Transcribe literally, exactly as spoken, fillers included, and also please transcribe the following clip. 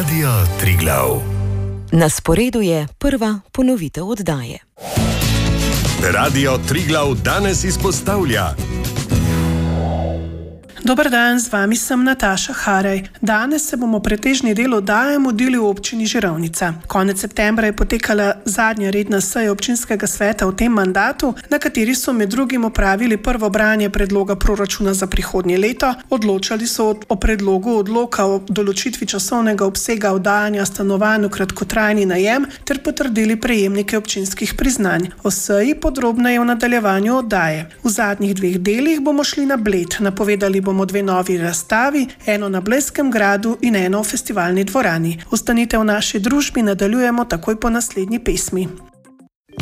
Radio Triglav. Na sporedu je prva ponovitev oddaje. Radio Triglav danes izpostavlja. Dober dan, z vami sem Nataša Harej. Danes se bomo pretežni del oddaje mudili v občini Žirovnica. Konec septembra je potekala zadnja redna seja občinskega sveta v tem mandatu, na kateri so med drugim opravili prvo branje predloga proračuna za prihodnje leto, odločali so o predlogu odloka o določitvi časovnega obsega oddajanja stanovanj v kratkotrajni najem ter potrdili prejemnike občinskih priznanj. O seji podrobneje v nadaljevanju oddaje. V zadnjih dveh delih bomo šli na Bled, napovedali bomo dve novi razstavi, eno na Blejskem gradu in eno v festivalni dvorani. Ostanite v naši družbi, nadaljujemo takoj po naslednji pesmi.